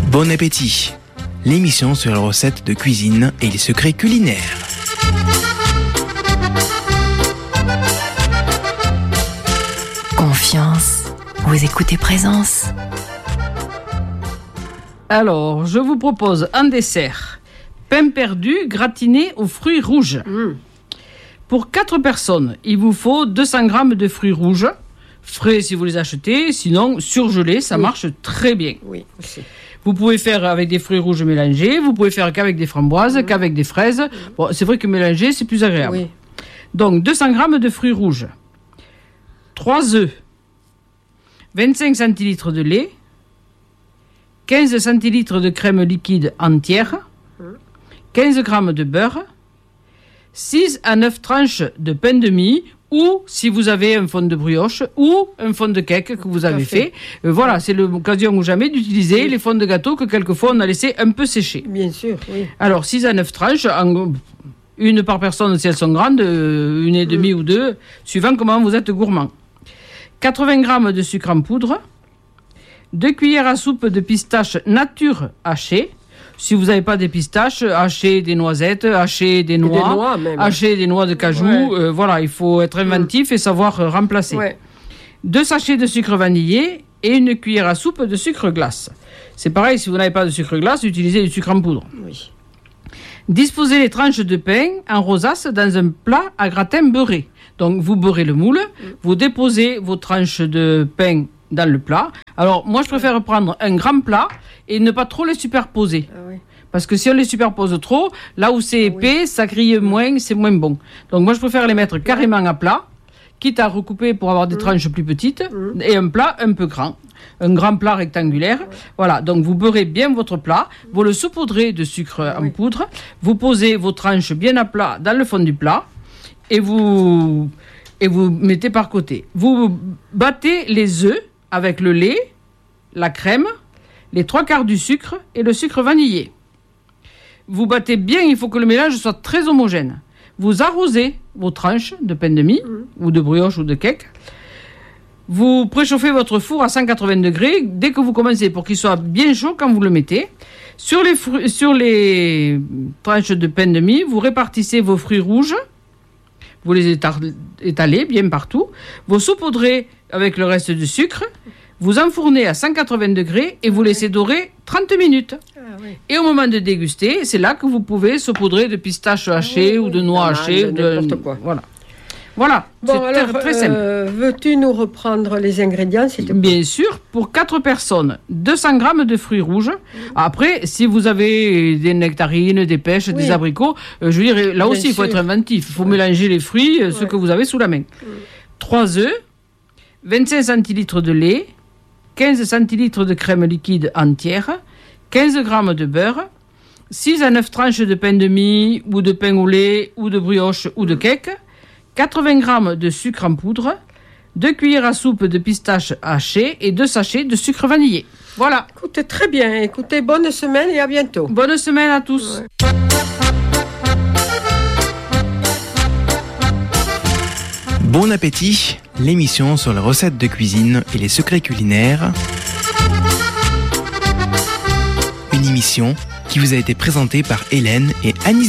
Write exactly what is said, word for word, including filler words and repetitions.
Bon appétit, l'émission sur les recettes de cuisine et les secrets culinaires. Confiance, vous écoutez Présence. Alors, je vous propose un dessert. Pain perdu gratiné aux fruits rouges. Mmh. Pour quatre personnes, il vous faut deux cents grammes de fruits rouges. Frais si vous les achetez, sinon surgelés, ça oui. marche très bien. Oui, aussi. Vous pouvez faire avec des fruits rouges mélangés, vous pouvez faire qu'avec des framboises, mmh. qu'avec des fraises. Mmh. Bon, c'est vrai que mélanger, c'est plus agréable. Oui. Donc, deux cents grammes de fruits rouges, trois œufs, vingt-cinq centilitres de lait, quinze centilitres de crème liquide entière, quinze grammes de beurre, six à neuf tranches de pain de mie, ou si vous avez un fond de brioche, ou un fond de cake que vous avez fait. fait. Euh, voilà, c'est l'occasion ou jamais d'utiliser oui. les fonds de gâteau que quelquefois on a laissé un peu sécher. Bien sûr, oui. Alors, six à neuf tranches, en, une par personne si elles sont grandes, une et demie mmh. ou deux, suivant comment vous êtes gourmand. quatre-vingts grammes de sucre en poudre, deux cuillères à soupe de pistaches nature hachées. Si vous n'avez pas des pistaches, hachez des noisettes, hachez des noix, des noix même. hachez des noix de cajou. Ouais. Euh, voilà, il faut être inventif mmh. et savoir euh, remplacer. Ouais. Deux sachets de sucre vanillé et une cuillère à soupe de sucre glace. C'est pareil, si vous n'avez pas de sucre glace, utilisez du sucre en poudre. Oui. Disposez les tranches de pain en rosace dans un plat à gratin beurré. Donc, vous beurrez le moule, mmh. vous déposez vos tranches de pain dans le plat. Alors, moi, je préfère prendre un grand plat et ne pas trop les superposer. Ah oui. Parce que si on les superpose trop, là où c'est épais, ah oui. ça grille moins, c'est moins bon. Donc, moi, je préfère les mettre carrément à plat, quitte à recouper pour avoir des mmh. tranches plus petites, mmh. et un plat un peu grand. Un grand plat rectangulaire. Oui. Voilà, donc vous beurrez bien votre plat, vous le saupoudrez de sucre ah en oui. poudre, vous posez vos tranches bien à plat dans le fond du plat, et vous, et vous mettez par côté. Vous battez les œufs avec le lait, la crème, les trois quarts du sucre et le sucre vanillé. Vous battez bien, il faut que le mélange soit très homogène. Vous arrosez vos tranches de pain de mie, mmh. ou de brioche ou de cake. Vous préchauffez votre four à cent quatre-vingts degrés dès que vous commencez pour qu'il soit bien chaud quand vous le mettez. Sur les, fru- sur les tranches de pain de mie, vous répartissez vos fruits rouges. Vous les étalez bien partout. Vous saupoudrez avec le reste du sucre. Vous enfournez à cent quatre-vingts degrés et vous laissez dorer trente minutes. Ah, oui. Et au moment de déguster, c'est là que vous pouvez saupoudrer de pistaches hachées ah, ou de noix hachées. De n'importe quoi. Voilà. Voilà, bon, c'est alors, très, très simple. Euh, veux-tu nous reprendre les ingrédients, s'il te plaît ? Bien sûr, pour quatre personnes, deux cents grammes de fruits rouges. Après, si vous avez des nectarines, des pêches, oui. des abricots, euh, je veux dire, là Bien aussi, il faut être inventif. Il faut ouais. mélanger les fruits, euh, ceux ouais. que vous avez sous la main. trois œufs, vingt-cinq centilitres de lait, quinze centilitres de crème liquide entière, quinze grammes de beurre, six à neuf tranches de pain de mie, ou de pain au lait, ou de brioche, ou de cake, quatre-vingts grammes de sucre en poudre, deux cuillères à soupe de pistaches hachées et deux sachets de sucre vanillé. Voilà. Écoutez, très bien. Écoutez, bonne semaine et à bientôt. Bonne semaine à tous. Ouais. Bon appétit, l'émission sur les recettes de cuisine et les secrets culinaires. Une émission qui vous a été présentée par Hélène et Anis.